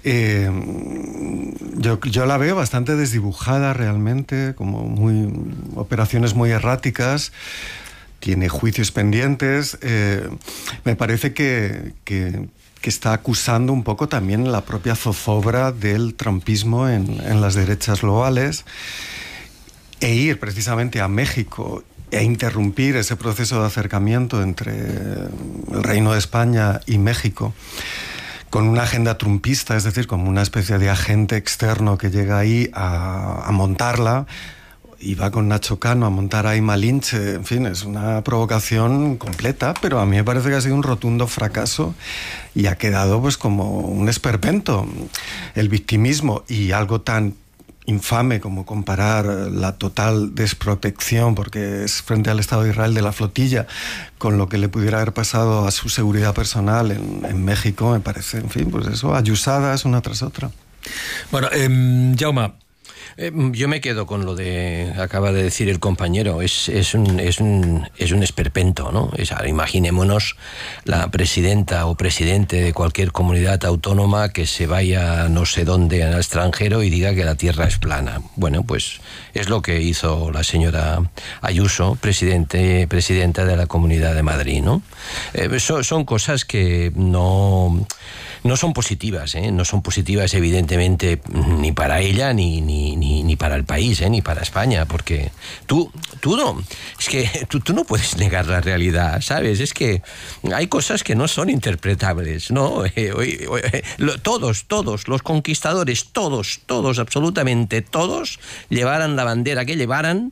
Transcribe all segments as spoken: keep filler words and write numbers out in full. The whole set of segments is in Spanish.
Eh, yo, yo la veo bastante desdibujada realmente, como muy operaciones muy erráticas. Tiene juicios pendientes. Eh, me parece que, que, que está acusando un poco también la propia zozobra del trumpismo en, en las derechas globales, e ir precisamente a México e interrumpir ese proceso de acercamiento entre el Reino de España y México con una agenda trumpista, es decir, como una especie de agente externo que llega ahí a, a montarla, y va con Nacho Cano a montar ahí Malinche. En fin, es una provocación completa, pero a mí me parece que ha sido un rotundo fracaso y ha quedado pues como un esperpento. El victimismo y algo tan infame como comparar la total desprotección, porque es frente al Estado de Israel, de la flotilla, con lo que le pudiera haber pasado a su seguridad personal en, en México, me parece, en fin, pues eso, ayusadas una tras otra. Bueno, eh, Jaume, Eh, yo me quedo con lo de acaba de decir el compañero. Es, es, un, es, un, es un esperpento, ¿no? Es, ahora, imaginémonos la presidenta o presidente de cualquier comunidad autónoma que se vaya no sé dónde al extranjero y diga que la tierra es plana. Bueno, pues es lo que hizo la señora Ayuso, presidente, presidenta de la Comunidad de Madrid, ¿no? Eh, son, son cosas que no... No son positivas, ¿eh? No son positivas evidentemente ni para ella ni, ni, ni, ni para el país, ¿eh? Ni para España, porque tú, tú no, es que tú, tú no puedes negar la realidad, ¿sabes? Es que hay cosas que no son interpretables, ¿no? Eh, eh, eh, lo, todos, todos, los conquistadores, todos, todos, absolutamente todos, llevaran la bandera que llevaran,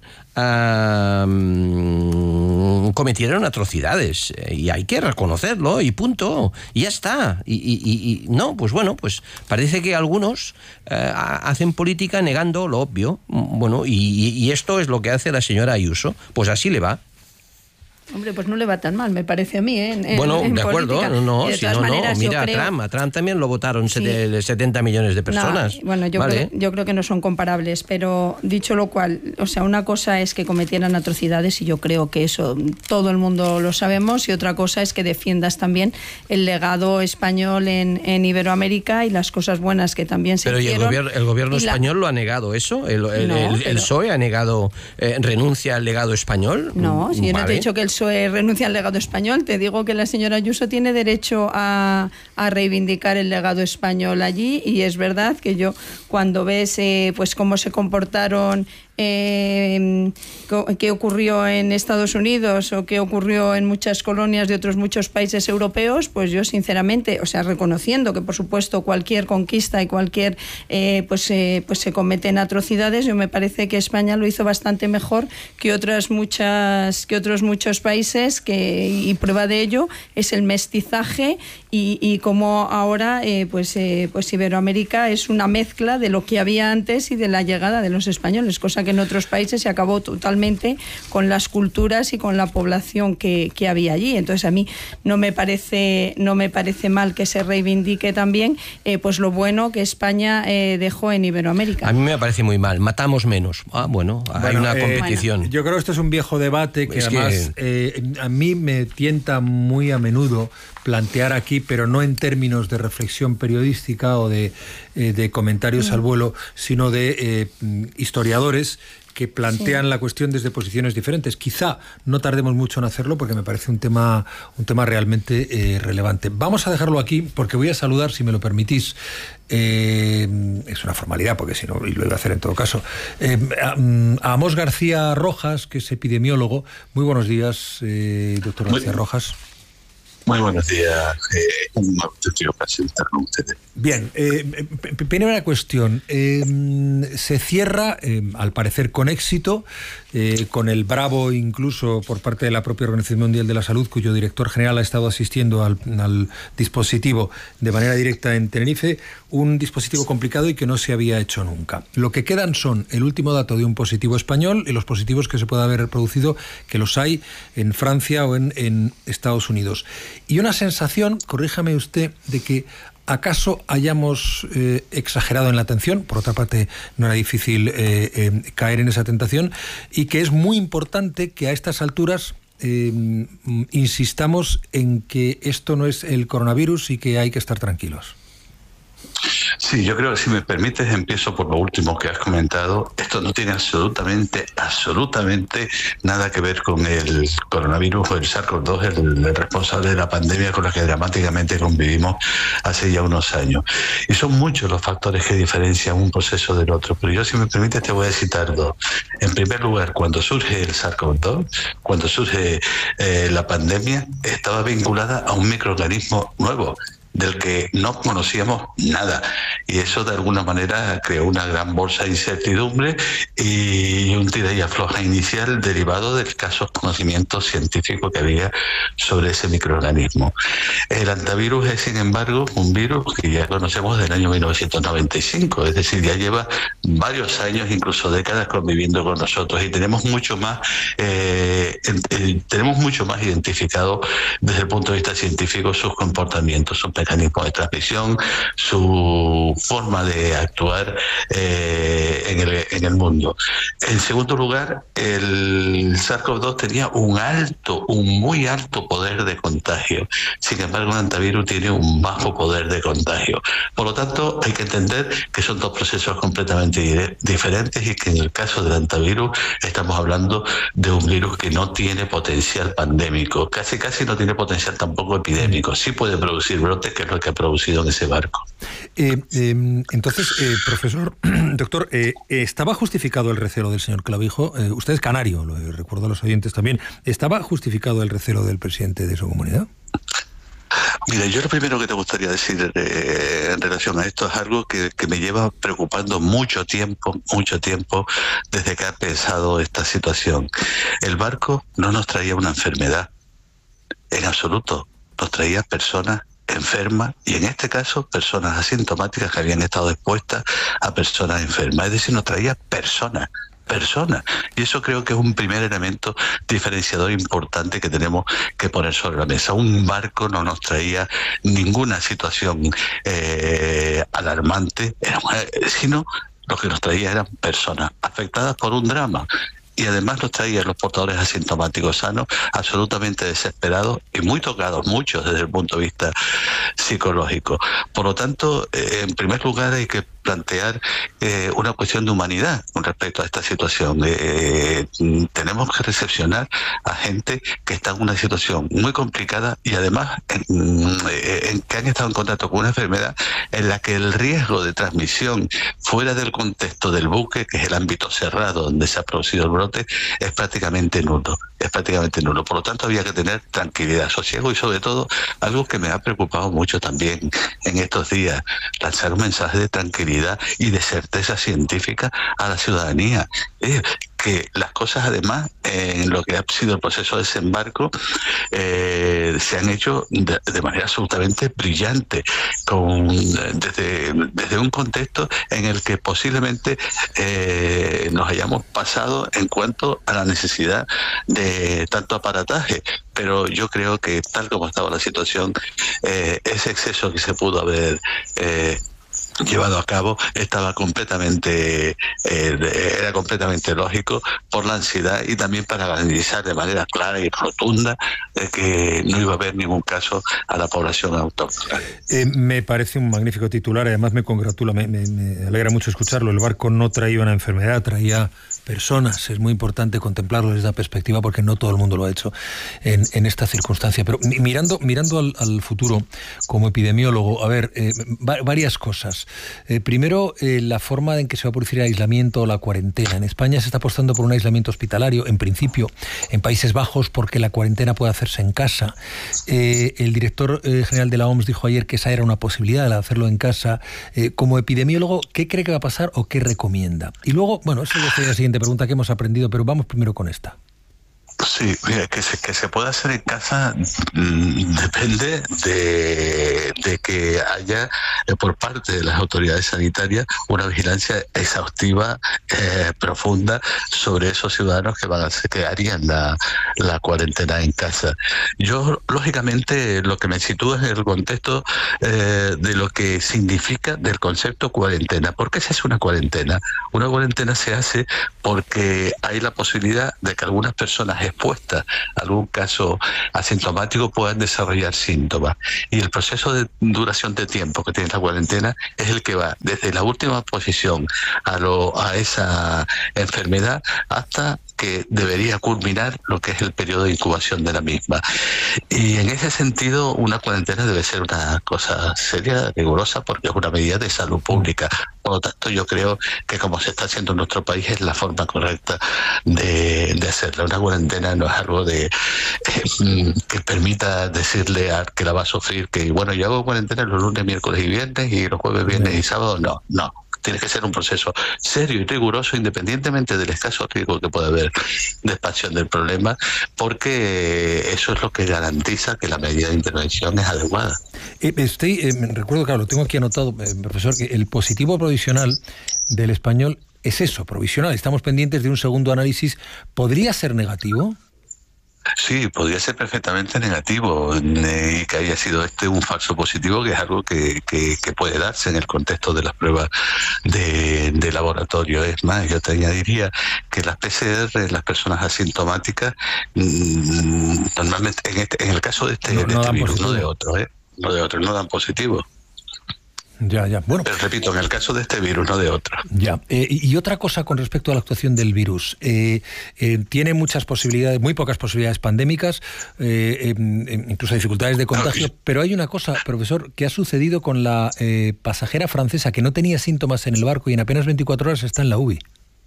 Uh, cometieron atrocidades y hay que reconocerlo y punto, y ya está. Y, y, y no, pues bueno, pues parece que algunos uh, hacen política negando lo obvio. Bueno, y, y esto es lo que hace la señora Ayuso, pues así le va. Hombre, pues no le va tan mal, me parece a mí, ¿eh? En, bueno, en de acuerdo, política. no, de si no, maneras, no, mira a creo... Trump, a Trump también lo votaron sí. setenta millones de personas. No, bueno, yo, vale. creo, yo creo que no son comparables, pero dicho lo cual, o sea, una cosa es que cometieran atrocidades y yo creo que eso todo el mundo lo sabemos, y otra cosa es que defiendas también el legado español en, en Iberoamérica y las cosas buenas que también se pero hicieron. Pero ¿y el gobierno, el gobierno la... español lo ha negado eso? ¿El, el, no, el, pero... el P S O E ha negado, eh, renuncia al legado español? No, si yo vale. no te he dicho que el P S O E renuncia al legado español, te digo que la señora Ayuso tiene derecho a, a reivindicar el legado español allí, y es verdad que yo cuando ves eh, pues cómo se comportaron, eh, qué ocurrió en Estados Unidos o qué ocurrió en muchas colonias de otros muchos países europeos, pues yo sinceramente, o sea, reconociendo que por supuesto cualquier conquista y cualquier eh, pues, eh, pues se cometen atrocidades, yo me parece que España lo hizo bastante mejor que otras muchas que otros muchos países, que y prueba de ello es el mestizaje y, y cómo ahora eh, pues, eh, pues Iberoamérica es una mezcla de lo que había antes y de la llegada de los españoles, cosa que en otros países se acabó totalmente con las culturas y con la población que, que había allí. Entonces a mí no me parece no me parece mal que se reivindique también eh, pues lo bueno que España eh, dejó en Iberoamérica. A mí me parece muy mal, matamos menos. Ah, bueno, hay bueno, una eh, competición. Bueno. Yo creo que esto es un viejo debate que es además que... Eh, a mí me tienta muy a menudo plantear aquí, pero no en términos de reflexión periodística o de, eh, de comentarios mm. al vuelo, sino de eh, historiadores que plantean sí. la cuestión desde posiciones diferentes. Quizá no tardemos mucho en hacerlo porque me parece un tema, un tema realmente eh, relevante. Vamos a dejarlo aquí porque voy a saludar, si me lo permitís, eh, es una formalidad porque si no, y lo iba a hacer en todo caso, eh, a, a Amós García Rojas, que es epidemiólogo. Muy buenos días, eh, doctor García Muy... Rojas. Muy buenos días, eh, un auténtico placer estar con ustedes. Bien, eh, primera cuestión, eh, se cierra, eh, al parecer con éxito, eh, con el bravo incluso por parte de la propia Organización Mundial de la Salud, cuyo director general ha estado asistiendo al, al dispositivo de manera directa en Tenerife, un dispositivo complicado y que no se había hecho nunca. Lo que quedan son el último dato de un positivo español y los positivos que se puede haber producido, que los hay en Francia o en, en Estados Unidos. Y una sensación, corríjame usted, de que acaso hayamos eh, exagerado en la atención, por otra parte no era difícil eh, eh, caer en esa tentación, y que es muy importante que a estas alturas eh, insistamos en que esto no es el coronavirus y que hay que estar tranquilos. Sí, yo creo que si me permites empiezo por lo último que has comentado. Esto no tiene absolutamente, absolutamente nada que ver con el coronavirus o el SARS-CoV dos, el, el responsable de la pandemia con la que dramáticamente convivimos hace ya unos años. Y son muchos los factores que diferencian un proceso del otro, pero yo, si me permites, te voy a citar dos. En primer lugar, cuando surge el SARS-CoV dos, cuando surge eh, la pandemia, estaba vinculada a un microorganismo nuevo, del que no conocíamos nada, y eso de alguna manera creó una gran bolsa de incertidumbre y un tira y afloja inicial derivado del escaso conocimiento científico que había sobre ese microorganismo. El hantavirus es, sin embargo, un virus que ya conocemos del año mil novecientos noventa y cinco, es decir, ya lleva varios años, incluso décadas, conviviendo con nosotros, y tenemos mucho más eh, eh, tenemos mucho más identificado desde el punto de vista científico sus comportamientos, sus mecanismos de transmisión, su forma de actuar eh, en, el, en el mundo. En segundo lugar, el SARS-CoV dos tenía un alto, un muy alto poder de contagio. Sin embargo, el hantavirus tiene un bajo poder de contagio. Por lo tanto, hay que entender que son dos procesos completamente diferentes, y que en el caso del hantavirus estamos hablando de un virus que no tiene potencial pandémico, casi casi no tiene potencial tampoco epidémico. Sí puede producir brotes, que es lo que ha producido en ese barco. Eh, eh, entonces, eh, profesor, doctor, eh, ¿estaba justificado el recelo del señor Clavijo? Eh, usted es canario, lo recuerdo a los oyentes también. ¿Estaba justificado el recelo del presidente de su comunidad? Mira, yo lo primero que te gustaría decir eh, en relación a esto es algo que, que me lleva preocupando mucho tiempo, mucho tiempo desde que ha empezado esta situación. El barco no nos traía una enfermedad, en absoluto, nos traía personas enfermas, y en este caso personas asintomáticas que habían estado expuestas a personas enfermas, es decir, nos traía personas, personas, y eso creo que es un primer elemento diferenciador importante que tenemos que poner sobre la mesa. Un barco no nos traía ninguna situación eh, alarmante, sino lo que nos traía eran personas afectadas por un drama. Y además nos traían los portadores asintomáticos sanos, absolutamente desesperados y muy tocados, muchos desde el punto de vista psicológico. Por lo tanto, eh, en primer lugar hay que plantear eh, una cuestión de humanidad con respecto a esta situación. Eh, tenemos que recepcionar a gente que está en una situación muy complicada, y además en, en que han estado en contacto con una enfermedad en la que el riesgo de transmisión fuera del contexto del buque, que es el ámbito cerrado donde se ha producido el brote, es prácticamente nulo. Es prácticamente nulo. Por lo tanto, había que tener tranquilidad, sosiego, y sobre todo, algo que me ha preocupado mucho también en estos días, lanzar un mensaje de tranquilidad y de certeza científica a la ciudadanía. Eh, que las cosas, además, en lo que ha sido el proceso de desembarco, eh, se han hecho de, de manera absolutamente brillante, con, desde, desde un contexto en el que posiblemente eh, nos hayamos pasado en cuanto a la necesidad de tanto aparataje. Pero yo creo que, tal como estaba la situación, eh, ese exceso que se pudo haber eh, llevado a cabo estaba completamente eh, era completamente lógico, por la ansiedad, y también para garantizar de manera clara y rotunda eh, que no iba a haber ningún caso a la población autóctona. Eh, me parece un magnífico titular, además me congratula, me, me, me alegra mucho escucharlo. El barco no traía una enfermedad, traía personas. Es muy importante contemplarlo desde esa perspectiva, porque no todo el mundo lo ha hecho en, en esta circunstancia. Pero mirando, mirando al, al futuro, como epidemiólogo, a ver, eh, va, varias cosas. Eh, primero, eh, la forma en que se va a producir el aislamiento o la cuarentena. En España se está apostando por un aislamiento hospitalario, en principio, en Países Bajos, porque la cuarentena puede hacerse en casa. Eh, el director eh, general de la O M S dijo ayer que esa era una posibilidad, de hacerlo en casa. Eh, como epidemiólogo, ¿qué cree que va a pasar o qué recomienda? Y luego, bueno, eso es la siguiente pregunta que hemos aprendido, pero vamos primero con esta. Sí, mira, que se, que se pueda hacer en casa mmm, depende de, de que haya eh, por parte de las autoridades sanitarias una vigilancia exhaustiva, eh, profunda, sobre esos ciudadanos que van a hacer, que harían la, la cuarentena en casa. Yo, lógicamente, lo que me sitúa es el contexto eh, de lo que significa del concepto cuarentena. ¿Por qué se hace una cuarentena? Una cuarentena se hace porque hay la posibilidad de que algunas personas expuestas a algún caso asintomático puedan desarrollar síntomas. Y el proceso de duración de tiempo que tiene la cuarentena es el que va desde la última exposición a, lo, a esa enfermedad hasta que debería culminar lo que es el periodo de incubación de la misma. Y en ese sentido, una cuarentena debe ser una cosa seria, rigurosa, porque es una medida de salud pública. Por lo tanto, yo creo que como se está haciendo en nuestro país es la forma correcta de, de hacerla. Una cuarentena no es algo de eh, que permita decirle al que la va a sufrir que, bueno, yo hago cuarentena los lunes, miércoles y viernes y los jueves, viernes y sábados. No, no. Tiene que ser un proceso serio y riguroso, independientemente del escaso riesgo que pueda haber de expansión del problema, porque eso es lo que garantiza que la medida de intervención es adecuada. Eh, estoy, eh, recuerdo, claro, lo tengo aquí anotado, eh, profesor, que el positivo provisional del español es eso, provisional. Estamos pendientes de un segundo análisis. ¿Podría ser negativo? Sí, podría ser perfectamente negativo eh, y que haya sido este un falso positivo, que es algo que, que, que puede darse en el contexto de las pruebas de, de laboratorio. Es más, yo te añadiría que las P C R, las personas asintomáticas, mmm, normalmente, en, este, en el caso de este, no, de no este virus, positivo. no de otro, ¿eh? no de otro, no dan positivo. Ya, ya. Bueno. Pero repito, en el caso de este virus, no de otro. Ya. Eh, y otra cosa con respecto a la actuación del virus. Eh, eh, tiene muchas posibilidades, muy pocas posibilidades pandémicas, eh, eh, incluso dificultades de contagio. Okay. Pero hay una cosa, profesor, que ha sucedido con la eh, pasajera francesa que no tenía síntomas en el barco y en apenas veinticuatro horas está en la U B I.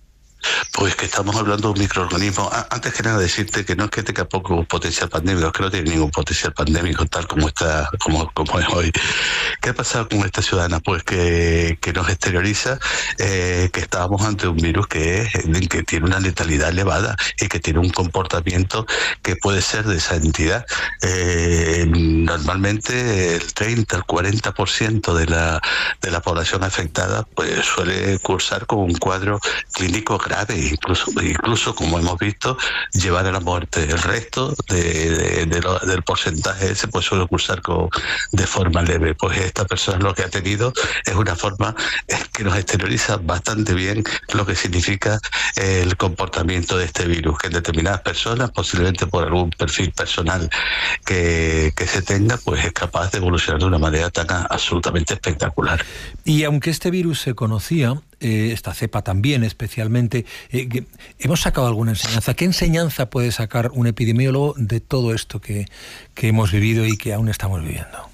Pues que estamos hablando de un microorganismo. Antes que nada decirte que no es que tenga poco potencial pandémico, es que no tiene ningún potencial pandémico tal como está, como, como es hoy. ¿Qué ha pasado con esta ciudadana? Pues que, que nos exterioriza eh, que estábamos ante un virus que, es, que tiene una letalidad elevada y que tiene un comportamiento que puede ser de esa entidad. Eh, normalmente el treinta, el cuarenta por ciento de la, de la población afectada pues suele cursar con un cuadro clínico grave, incluso, incluso como hemos visto, llevar a la muerte. El resto de, de, de lo, del porcentaje ese pues suele cursar con, de forma leve. Pues esta persona lo que ha tenido es una forma que nos exterioriza bastante bien lo que significa el comportamiento de este virus, que en determinadas personas, posiblemente por algún perfil personal que, que se tenga, pues es capaz de evolucionar de una manera tan absolutamente espectacular. Y aunque este virus se conocía, eh, esta cepa también especialmente, eh, ¿hemos sacado alguna enseñanza? ¿Qué enseñanza puede sacar un epidemiólogo de todo esto que, que hemos vivido y que aún estamos viviendo?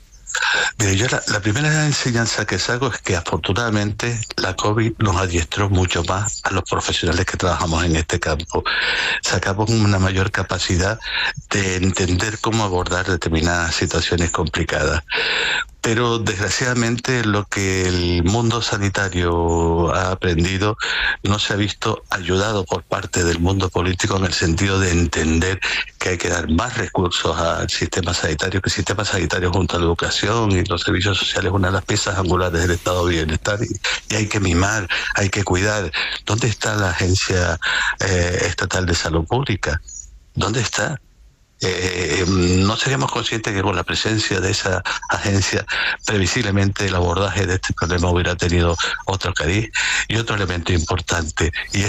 Mire, yo la, la primera enseñanza que saco es que afortunadamente la COVID nos adiestró mucho más a los profesionales que trabajamos en este campo. Sacamos una mayor capacidad de entender cómo abordar determinadas situaciones complicadas. Pero desgraciadamente lo que el mundo sanitario ha aprendido no se ha visto ayudado por parte del mundo político en el sentido de entender que hay que dar más recursos al sistema sanitario, que el sistema sanitario junto a la educación y los servicios sociales es una de las piezas angulares del Estado de Bienestar y, y hay que mimar, hay que cuidar. ¿Dónde está la Agencia eh, Estatal de Salud Pública? ¿Dónde está? Eh, no seríamos conscientes que con la presencia de esa agencia previsiblemente el abordaje de este problema hubiera tenido otro cariz. Y otro elemento importante, y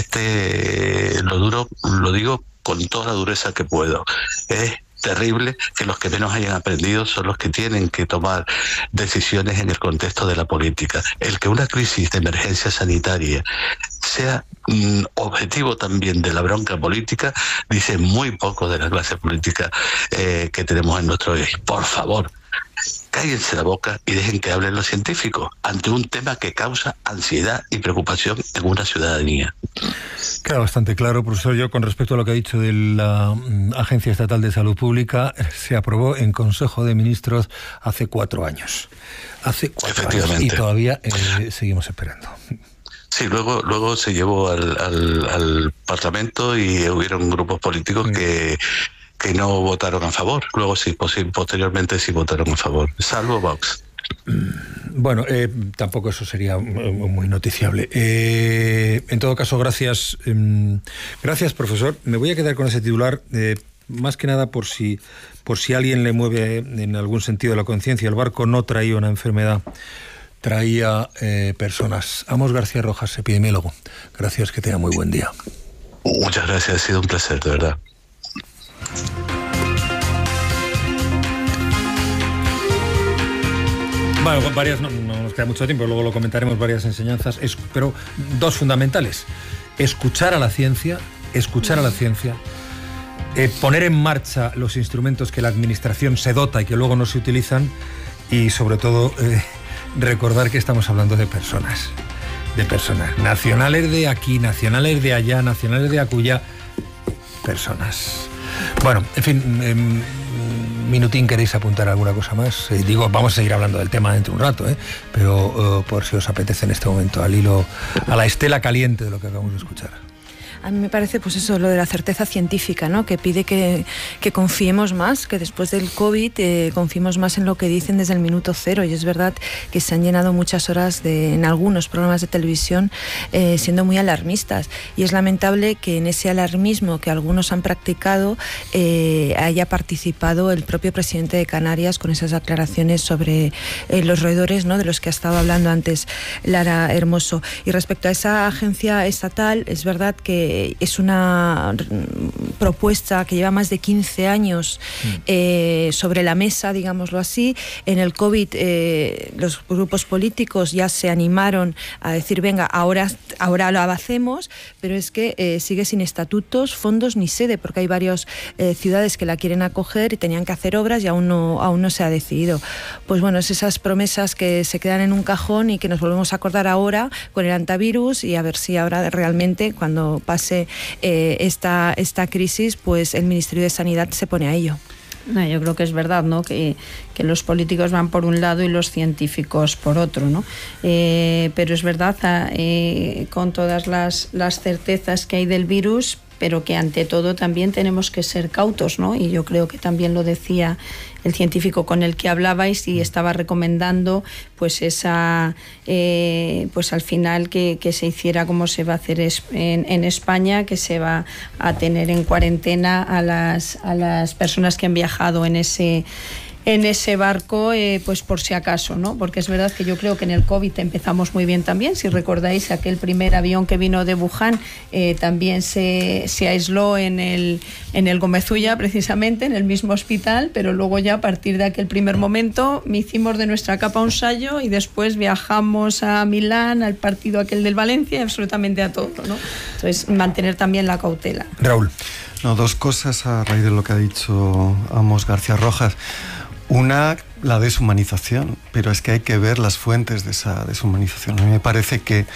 este eh, lo duro lo digo con toda la dureza que puedo, es terrible que los que menos hayan aprendido son los que tienen que tomar decisiones en el contexto de la política. El que una crisis de emergencia sanitaria sea mm, objetivo también de la bronca política dice muy poco de la clase política eh, que tenemos en nuestro país. Por favor, cállense la boca y dejen que hablen los científicos ante un tema que causa ansiedad y preocupación en una ciudadanía. Queda bastante claro, profesor. Yo, con respecto a lo que ha dicho de la um, Agencia Estatal de Salud Pública, se aprobó en Consejo de Ministros hace cuatro años. Hace cuatro años y todavía eh, seguimos esperando. Sí, luego luego se llevó al, al, al Parlamento y hubieron grupos políticos sí. que... que no votaron a favor. Luego sí, posteriormente sí votaron a favor, salvo Vox. Bueno, eh, tampoco eso sería muy noticiable. Eh, en todo caso, gracias, eh, gracias, profesor. Me voy a quedar con ese titular, eh, más que nada por si, por si alguien le mueve en algún sentido la conciencia. El barco no traía una enfermedad, traía eh, personas. Amos García Rojas, epidemiólogo. Gracias, que tenga muy buen día. Muchas gracias, ha sido un placer, de verdad. Bueno, varias, no, no nos queda mucho tiempo, luego lo comentaremos, varias enseñanzas, es, pero dos fundamentales. Escuchar a la ciencia, escuchar a la ciencia, eh, poner en marcha los instrumentos que la administración se dota y que luego no se utilizan, y sobre todo eh, recordar que estamos hablando de personas, de personas, nacionales de aquí, nacionales de allá, nacionales de acullá, personas. Bueno, en fin, eh, minutín, ¿queréis apuntar alguna cosa más? Eh, digo, vamos a seguir hablando del tema dentro de un rato, ¿eh? pero uh, por si os apetece en este momento, al hilo, a la estela caliente de lo que acabamos de escuchar. A mí me parece pues eso, lo de la certeza científica, ¿no? Que pide que, que confiemos más, que después del COVID eh, confiemos más en lo que dicen desde el minuto cero. Y es verdad que se han llenado muchas horas de, en algunos programas de televisión eh, siendo muy alarmistas. Y es lamentable que en ese alarmismo que algunos han practicado eh, haya participado el propio presidente de Canarias con esas aclaraciones sobre eh, los roedores, ¿no? De los que ha estado hablando antes Lara Hermoso. Y respecto a esa agencia estatal, es verdad que es una propuesta que lleva más de quince años eh, sobre la mesa, digámoslo así. En el COVID eh, los grupos políticos ya se animaron a decir, venga, ahora, ahora lo hacemos, pero es que eh, sigue sin estatutos, fondos ni sede, porque hay varias eh, ciudades que la quieren acoger y tenían que hacer obras y aún no, aún no se ha decidido. Pues bueno, es esas promesas que se quedan en un cajón y que nos volvemos a acordar ahora con el antivirus, y a ver si ahora realmente, cuando pase Eh, esta, esta crisis, pues el Ministerio de Sanidad se pone a ello. No, yo creo que es verdad, ¿no? Que, que los políticos van por un lado y los científicos por otro, ¿no? Eh, pero es verdad, eh, con todas las, las certezas que hay del virus, pero que ante todo también tenemos que ser cautos, ¿no? Y yo creo que también lo decía el científico con el que hablabais y estaba recomendando pues esa eh, pues al final que, que se hiciera como se va a hacer en, en España, que se va a tener en cuarentena a las, a las personas que han viajado en ese en ese barco, eh, pues por si acaso, ¿no? Porque es verdad que yo creo que en el COVID empezamos muy bien también. Si recordáis, aquel primer avión que vino de Wuhan eh, también se, se aisló en el, en el Gomezulla, precisamente, en el mismo hospital, pero luego ya a partir de aquel primer momento hicimos de nuestra capa un sallo y después viajamos a Milán, al partido aquel del Valencia y absolutamente a todo, ¿no? Entonces, mantener también la cautela. Raúl. No, dos cosas a raíz de lo que ha dicho Amos García Rojas. Una, la deshumanización, pero es que hay que ver las fuentes de esa deshumanización. A mí me parece que, eh,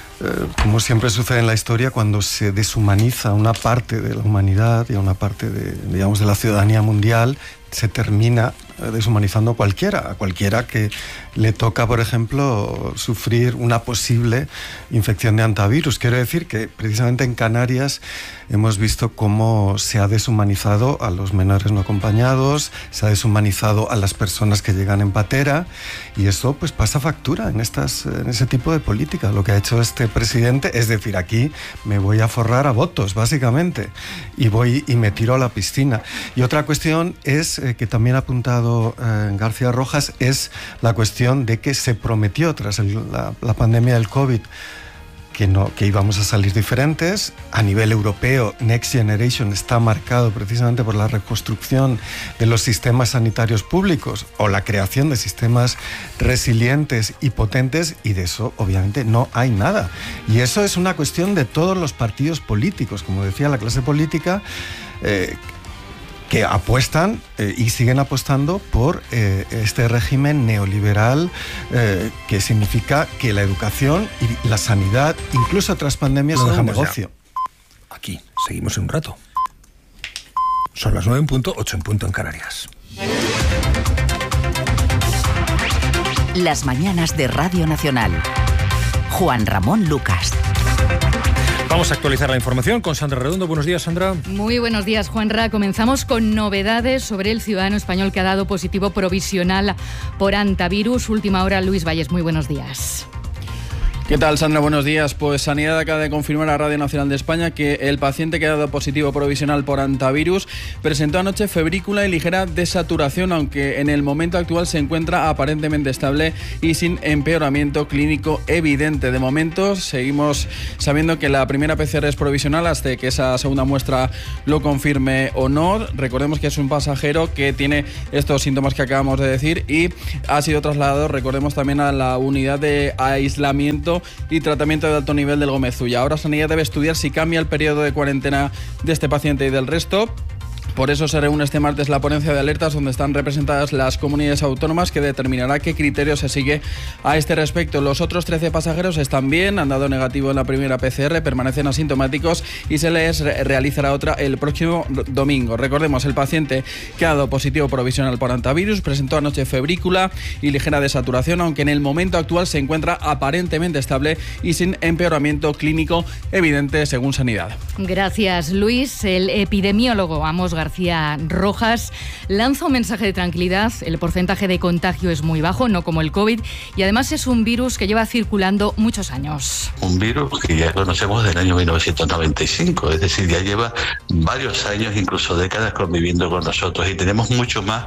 como siempre sucede en la historia, cuando se deshumaniza una parte de la humanidad y a una parte de, digamos, de la ciudadanía mundial, se termina deshumanizando a cualquiera, a cualquiera que le toca, por ejemplo, sufrir una posible infección de antivirus. Quiero decir que precisamente en Canarias hemos visto cómo se ha deshumanizado a los menores no acompañados, se ha deshumanizado a las personas que llegan en patera, y eso pues pasa factura en, estas, en ese tipo de política. Lo que ha hecho este presidente es decir, aquí me voy a forrar a votos, básicamente, y voy y me tiro a la piscina. Y otra cuestión es, eh, que también ha apuntado eh, García Rojas, es la cuestión de que se prometió tras el, la, la pandemia del COVID que, no, que íbamos a salir diferentes. A nivel europeo, Next Generation está marcado precisamente por la reconstrucción de los sistemas sanitarios públicos o la creación de sistemas resilientes y potentes, y de eso obviamente no hay nada. Y eso es una cuestión de todos los partidos políticos, como decía la clase política, eh, que apuestan eh, y siguen apostando por eh, este régimen neoliberal eh, que significa que la educación y la sanidad, incluso tras pandemias, son un negocio. Ya. Aquí, seguimos en un rato. Son las nueve en punto, ocho en punto en Canarias. Las mañanas de Radio Nacional. Juan Ramón Lucas. Vamos a actualizar la información con Sandra Redondo. Buenos días, Sandra. Muy buenos días, Juanra. Comenzamos con novedades sobre el ciudadano español que ha dado positivo provisional por antivirus. Última hora, Luis Valles. Muy buenos días. ¿Qué tal, Sandra? Buenos días. Pues Sanidad acaba de confirmar a Radio Nacional de España que el paciente que ha dado positivo provisional por hantavirus presentó anoche febrícula y ligera desaturación, aunque en el momento actual se encuentra aparentemente estable y sin empeoramiento clínico evidente. De momento seguimos sabiendo que la primera P C R es provisional hasta que esa segunda muestra lo confirme o no. Recordemos que es un pasajero que tiene estos síntomas que acabamos de decir y ha sido trasladado, recordemos, también a la unidad de aislamiento y tratamiento de alto nivel del Gómez Ulla. Ahora Sanidad debe estudiar si cambia el periodo de cuarentena de este paciente y del resto. Por eso se reúne este martes la ponencia de alertas, donde están representadas las comunidades autónomas, que determinará qué criterio se sigue a este respecto. Los otros trece pasajeros están bien, han dado negativo en la primera P C R, permanecen asintomáticos y se les realizará otra el próximo domingo. Recordemos, el paciente que ha dado positivo provisional por hantavirus presentó anoche febrícula y ligera desaturación, aunque en el momento actual se encuentra aparentemente estable y sin empeoramiento clínico evidente, según Sanidad. Gracias, Luis. El epidemiólogo Amos García Rojas lanza un mensaje de tranquilidad. El porcentaje de contagio es muy bajo, no como el COVID, y además es un virus que lleva circulando muchos años. Un virus que ya conocemos del año mil novecientos noventa y cinco, es decir, ya lleva varios años, incluso décadas, conviviendo con nosotros, y tenemos mucho más,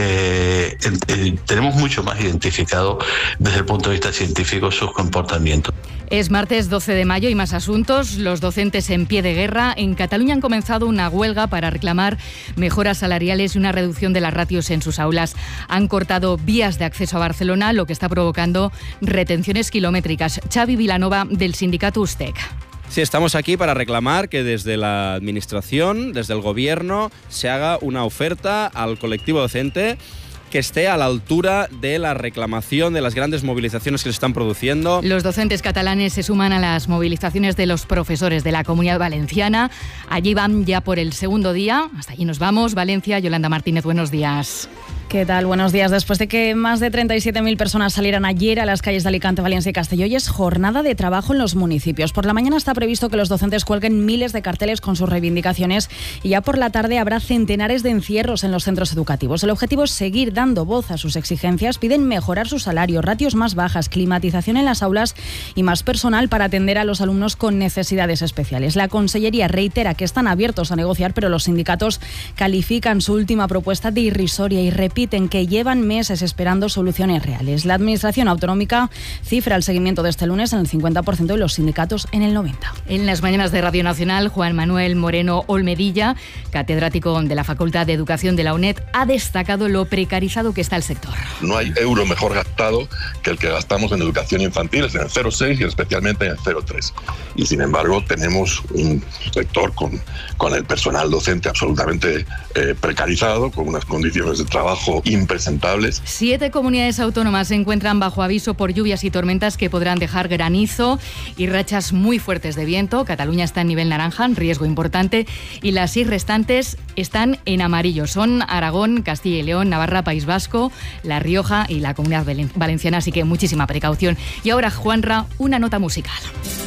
eh, eh, tenemos mucho más identificado desde el punto de vista científico sus comportamientos. Es martes doce de mayo y más asuntos. Los docentes en pie de guerra. En Cataluña han comenzado una huelga para reclamar mejoras salariales y una reducción de las ratios en sus aulas. Han cortado vías de acceso a Barcelona, lo que está provocando retenciones kilométricas. Xavi Vilanova, del sindicato USTEC. Sí, estamos aquí para reclamar que desde la Administración, desde el Gobierno, se haga una oferta al colectivo docente que esté a la altura de la reclamación de las grandes movilizaciones que se están produciendo. Los docentes catalanes se suman a las movilizaciones de los profesores de la Comunidad Valenciana. Allí van ya por el segundo día. Hasta allí nos vamos. Valencia, Yolanda Martínez, buenos días. ¿Qué tal? Buenos días. Después de que más de treinta y siete mil personas salieran ayer a las calles de Alicante, Valencia y Castelló, hoy es jornada de trabajo en los municipios. Por la mañana está previsto que los docentes cuelguen miles de carteles con sus reivindicaciones y ya por la tarde habrá centenares de encierros en los centros educativos. El objetivo es seguir dando voz a sus exigencias. Piden mejorar su salario, ratios más bajas, climatización en las aulas y más personal para atender a los alumnos con necesidades especiales. La Consellería reitera que están abiertos a negociar, pero los sindicatos califican su última propuesta de irrisoria y repiten que llevan meses esperando soluciones reales. La Administración autonómica cifra el seguimiento de este lunes en el cincuenta por ciento y los sindicatos en el noventa por ciento. En las mañanas de Radio Nacional, Juan Manuel Moreno Olmedilla, catedrático de la Facultad de Educación de la UNED, ha destacado lo precarizado que está el sector. No hay euro mejor gastado que el que gastamos en educación infantil, en el cero seis y especialmente en el cero tres. Y sin embargo tenemos un sector con, con el personal docente absolutamente eh, precarizado, con unas condiciones de trabajo impresentables. Siete comunidades autónomas se encuentran bajo aviso por lluvias y tormentas que podrán dejar granizo y rachas muy fuertes de viento. Cataluña está en nivel naranja, en riesgo importante, y las seis restantes están en amarillo. Son Aragón, Castilla y León, Navarra, País Vasco, La Rioja y la Comunidad Valenciana, así que muchísima precaución. Y ahora, Juanra, una nota musical.